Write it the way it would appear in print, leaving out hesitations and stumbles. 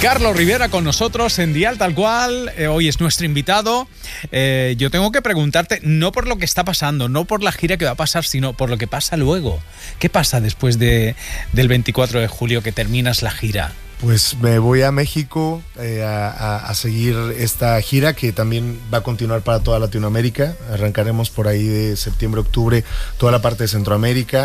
Carlos Rivera con nosotros en Dial Tal Cual. Hoy es nuestro invitado. Yo tengo que preguntarte, no por lo que está pasando, no por la gira que va a pasar, sino por lo que pasa luego. ¿Qué pasa después del 24 de julio que terminas la gira? Pues me voy a México a seguir esta gira que también va a continuar para toda Latinoamérica. Arrancaremos por ahí de septiembre, octubre, toda la parte de Centroamérica.